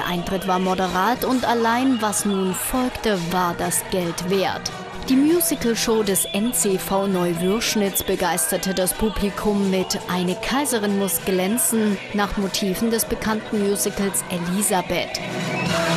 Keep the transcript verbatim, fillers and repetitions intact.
Eintritt war moderat und allein was nun folgte, war das Geld wert. Die Musical-Show des N C V Neuwürschnitz begeisterte das Publikum mit »Eine Kaiserin muss glänzen« nach Motiven des bekannten Musicals Elisabeth.